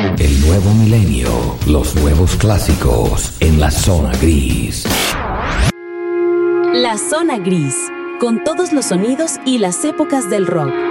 El nuevo milenio, los nuevos clásicos en la zona gris. La zona gris, con todos los sonidos y las épocas del rock.